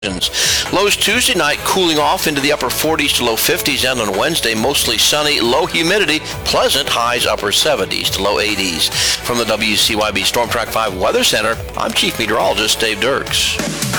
Lows Tuesday night cooling off into the upper 40s to low 50s, and on Wednesday mostly sunny, low humidity, pleasant highs upper 70s to low 80s. From the WCYB Storm Track 5 Weather Center, I'm Chief Meteorologist Dave Dirks.